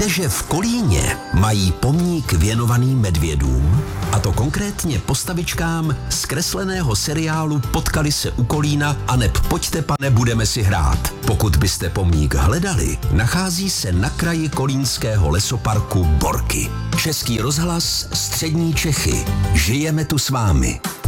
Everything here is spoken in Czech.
Víte, že v Kolíně mají pomník věnovaný medvědům? A to konkrétně postavičkám z kresleného seriálu Potkali se u Kolína aneb Pojďte, pane, budeme si hrát. Pokud byste pomník hledali, nachází se na kraji kolínského lesoparku Borky. Český rozhlas, Střední Čechy. Žijeme tu s vámi.